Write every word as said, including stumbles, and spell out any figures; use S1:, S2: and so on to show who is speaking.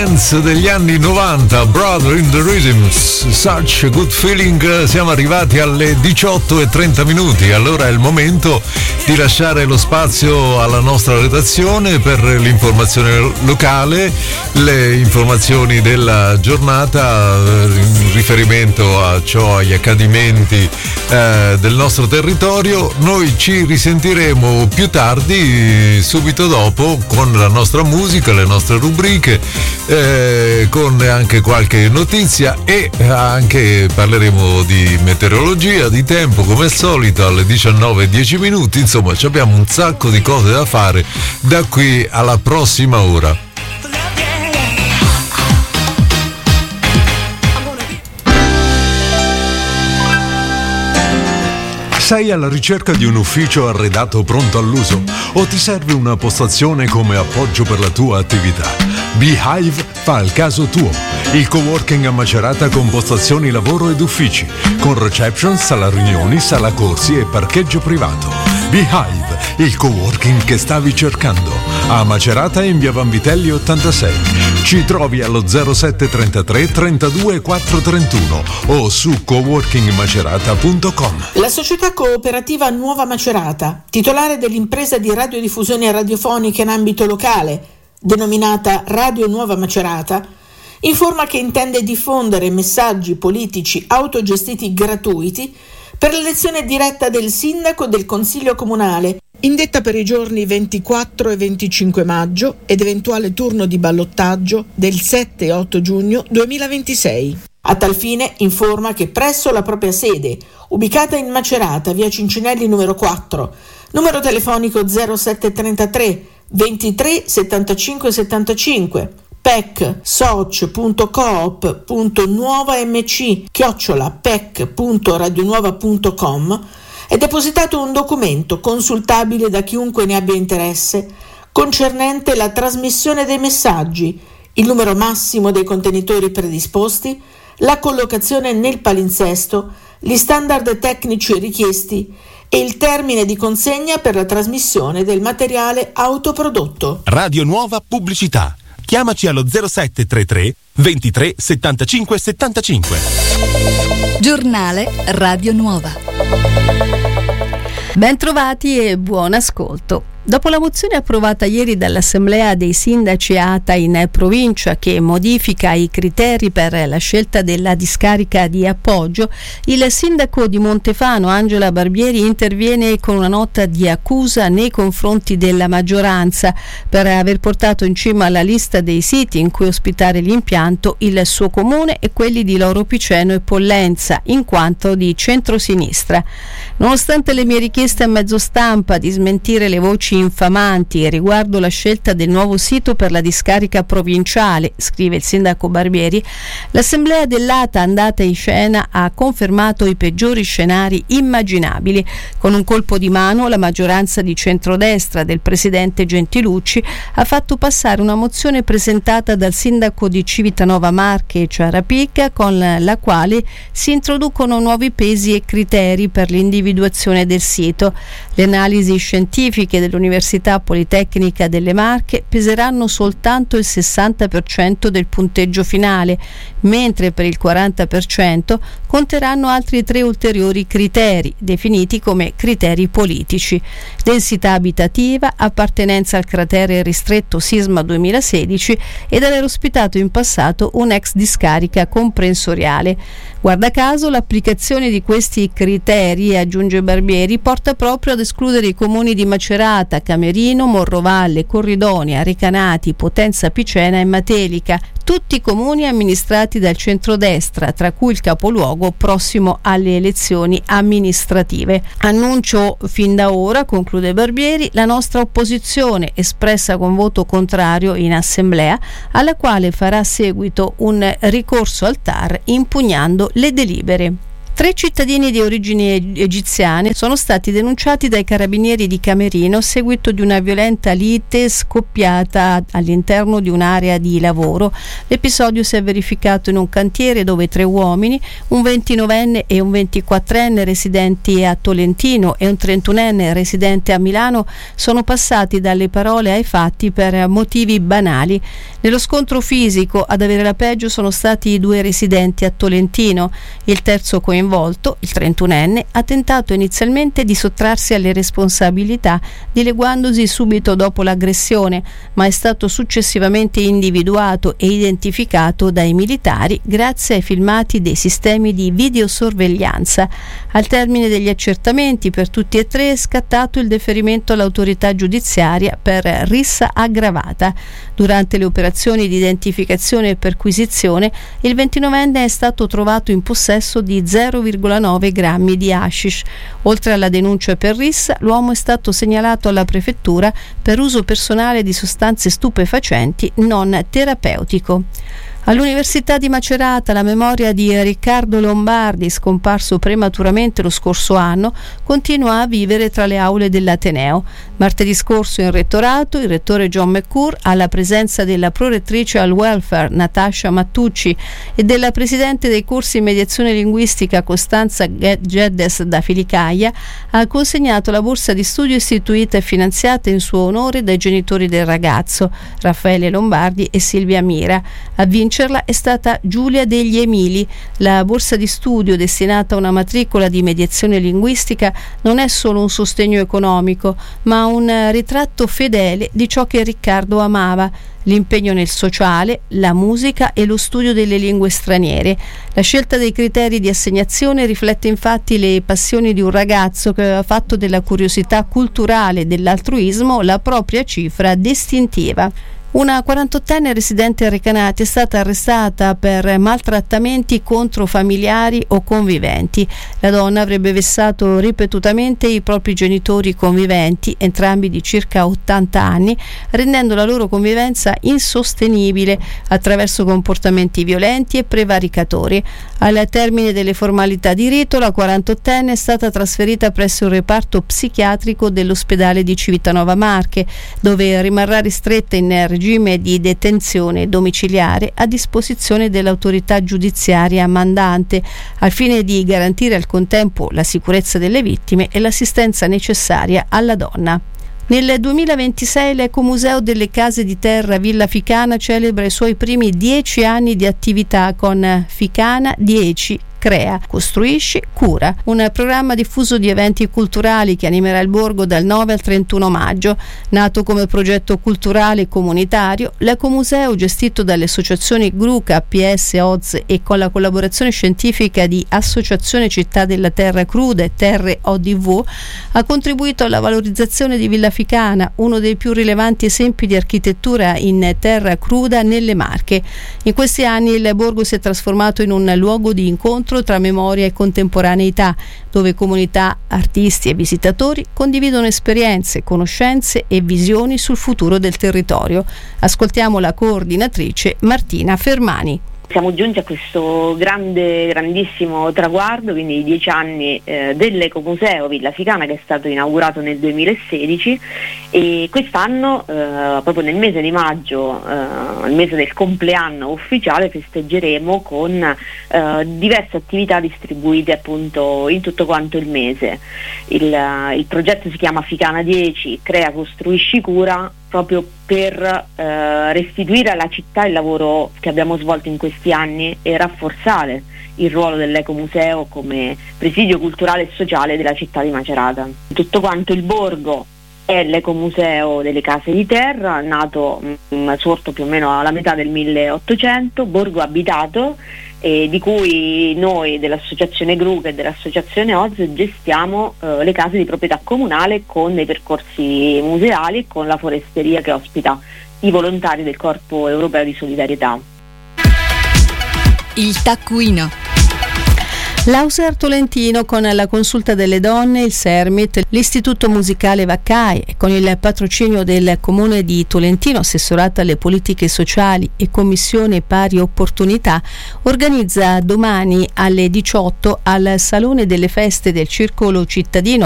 S1: degli anni novanta, Brother in the Rhythm, Such a Good Feeling. Siamo arrivati alle diciotto e trenta minuti, allora è il momento di lasciare lo spazio alla nostra redazione per l'informazione locale, le informazioni della giornata in riferimento a ciò, agli accadimenti eh, del nostro territorio. Noi ci risentiremo più tardi, subito dopo, con la nostra musica, le nostre rubriche, Eh, con anche qualche notizia e anche parleremo di meteorologia, di tempo come al solito alle diciannove e dieci minuti. Insomma, abbiamo un sacco di cose da fare da qui alla prossima ora. Sei alla ricerca di un ufficio arredato pronto all'uso o ti serve una postazione come appoggio per la tua attività? Beehive fa il caso tuo. Il coworking a Macerata con postazioni lavoro ed uffici, con reception, sala riunioni, sala corsi e parcheggio privato. Beehive, il coworking che stavi cercando. A Macerata in via Vanvitelli ottantasei. Ci trovi allo zero sette trentatré trentadue quattro trentuno o su coworking macerata punto com.
S2: La società cooperativa Nuova Macerata, titolare dell'impresa di radiodiffusione radiofonica in ambito locale, denominata Radio Nuova Macerata, informa che intende diffondere messaggi politici autogestiti gratuiti per l'elezione diretta del sindaco e del consiglio comunale, indetta per i giorni ventiquattro e venticinque maggio ed eventuale turno di ballottaggio del sette e otto giugno duemilaventisei. A tal fine informa che presso la propria sede, ubicata in Macerata, via Cincinelli numero quattro, numero telefonico zero sette trentatré ventitré settantacinque settantacinque, p e c soc punto coop punto nuova m c chiocciola p e c punto radionuova punto com è depositato un documento consultabile da chiunque ne abbia interesse concernente la trasmissione dei messaggi, il numero massimo dei contenitori predisposti, la collocazione nel palinsesto, gli standard tecnici richiesti e il termine di consegna per la trasmissione del materiale autoprodotto.
S3: Radio Nuova Pubblicità. Chiamaci allo zero sette trentatré ventitré settantacinque settantacinque.
S4: Giornale Radio Nuova. Bentrovati e buon ascolto. Dopo la mozione approvata ieri dall'Assemblea dei Sindaci A T A in provincia che modifica i criteri per la scelta della discarica di appoggio, il sindaco di Montefano Angela Barbieri interviene con una nota di accusa nei confronti della maggioranza per aver portato in cima alla lista dei siti in cui ospitare l'impianto il suo comune e quelli di Loro Piceno e Pollenza, in quanto di centrosinistra. Nonostante le mie richieste a mezzo stampa di smentire le voci infamanti riguardo la scelta del nuovo sito per la discarica provinciale, scrive il sindaco Barbieri, l'assemblea dell'A T A andata in scena ha confermato i peggiori scenari immaginabili. Con un colpo di mano la maggioranza di centrodestra del presidente Gentilucci ha fatto passare una mozione presentata dal sindaco di Civitanova Marche Ciarapica, con la quale si introducono nuovi pesi e criteri per l'individuazione del sito. Le analisi scientifiche dell'Università Politecnica delle Marche peseranno soltanto il sessanta per cento del punteggio finale, mentre per il quaranta per cento conteranno altri tre ulteriori criteri, definiti come criteri politici: densità abitativa, appartenenza al cratere ristretto sisma duemilasedici ed aver ospitato in passato un'ex discarica comprensoriale. Guarda caso, l'applicazione di questi criteri, aggiunge Barbieri, porta proprio ad escludere i comuni di Macerata, Camerino, Morrovalle, Corridonia, Recanati, Potenza Picena e Matelica, tutti comuni amministrati dal centrodestra, tra cui il capoluogo prossimo alle elezioni amministrative. Annuncio fin da ora, conclude Barbieri, la nostra opposizione espressa con voto contrario in assemblea, alla quale farà seguito un ricorso al T A R impugnando le delibere. Tre cittadini di origini egiziane sono stati denunciati dai carabinieri di Camerino a seguito di una violenta lite scoppiata all'interno di un'area di lavoro. L'episodio si è verificato in un cantiere dove tre uomini, un ventinovenne e un ventiquattrenne residenti a Tolentino e un trentunenne residente a Milano, sono passati dalle parole ai fatti per motivi banali. Nello scontro fisico ad avere la peggio sono stati i due residenti a Tolentino. Il terzo coinvolto, il trentunenne, ha tentato inizialmente di sottrarsi alle responsabilità dileguandosi subito dopo l'aggressione, ma è stato successivamente individuato e identificato dai militari grazie ai filmati dei sistemi di videosorveglianza. Al termine degli accertamenti per tutti e tre è scattato il deferimento all'autorità giudiziaria per rissa aggravata. Durante le operazioni di identificazione e perquisizione, il ventinovenne è stato trovato in possesso di zero virgola nove grammi di hashish. Oltre alla denuncia per rissa, l'uomo è stato segnalato alla prefettura per uso personale di sostanze stupefacenti non terapeutico. All'Università di Macerata la memoria di Riccardo Lombardi, scomparso prematuramente lo scorso anno, continua a vivere tra le aule dell'Ateneo. Martedì scorso in rettorato il rettore John McCour, alla presenza della prorettrice al welfare Natascia Mattucci e della presidente dei corsi in mediazione linguistica Costanza Geddes da Filicaia, ha consegnato la borsa di studio istituita e finanziata in suo onore dai genitori del ragazzo, Raffaele Lombardi e Silvia Mira. A vincerla è stata Giulia degli Emili. La borsa di studio destinata a una matricola di mediazione linguistica non è solo un sostegno economico, ma un ritratto fedele di ciò che Riccardo amava: l'impegno nel sociale, la musica e lo studio delle lingue straniere. La scelta dei criteri di assegnazione riflette infatti le passioni di un ragazzo che aveva fatto della curiosità culturale e dell'altruismo la propria cifra distintiva. Una quarantottenne residente a Recanati è stata arrestata per maltrattamenti contro familiari o conviventi. La donna avrebbe vessato ripetutamente i propri genitori conviventi, entrambi di circa ottanta anni, rendendo la loro convivenza insostenibile attraverso comportamenti violenti e prevaricatori. Al termine delle formalità di rito, la quarantottenne è stata trasferita presso il reparto psichiatrico dell'ospedale di Civitanova Marche, dove rimarrà ristretta in regime di detenzione domiciliare a disposizione dell'autorità giudiziaria mandante, al fine di garantire al contempo la sicurezza delle vittime e l'assistenza necessaria alla donna. Nel duemilaventisei l'Ecomuseo delle Case di Terra Villa Ficana celebra i suoi primi dieci anni di attività con Ficana dieci. Crea, costruisci, cura, un programma diffuso di eventi culturali che animerà il borgo dal nove al trentuno maggio. Nato come progetto culturale comunitario, l'Ecomuseo, gestito dalle associazioni Gruca, P S, O Z e con la collaborazione scientifica di Associazione Città della Terra Cruda e Terre O D V, ha contribuito alla valorizzazione di Villa Ficana, uno dei più rilevanti esempi di architettura in terra cruda nelle Marche. In questi anni il borgo si è trasformato in un luogo di incontro tra memoria e contemporaneità, dove comunità, artisti e visitatori condividono esperienze, conoscenze e visioni sul futuro del territorio. Ascoltiamo la coordinatrice Martina Fermani.
S5: Siamo giunti a questo grande, grandissimo traguardo, quindi i dieci anni eh, dell'Ecomuseo Villa Ficana, che è stato inaugurato nel duemilasedici, e quest'anno, eh, proprio nel mese di maggio, eh, il mese del compleanno ufficiale, festeggeremo con eh, diverse attività distribuite appunto in tutto quanto il mese. Il, il progetto si chiama Ficana dieci, crea, costruisci, cura, proprio per eh, restituire alla città il lavoro che abbiamo svolto in questi anni e rafforzare il ruolo dell'Ecomuseo come presidio culturale e sociale della città di Macerata. Tutto quanto il borgo è l'Ecomuseo delle Case di Terra, nato mh, sorto più o meno alla metà del milleottocento, borgo abitato, eh, di cui noi dell'associazione Gruca e dell'associazione O Z gestiamo eh, le case di proprietà comunale con dei percorsi museali e con la foresteria che ospita i volontari del Corpo Europeo di Solidarietà.
S6: Il taccuino.
S4: L'Auser Tolentino, con la Consulta delle Donne, il Sermit, l'Istituto Musicale Vaccai e con il patrocinio del Comune di Tolentino, assessorato alle politiche sociali e Commissione Pari Opportunità, organizza domani alle diciotto al Salone delle Feste del Circolo Cittadino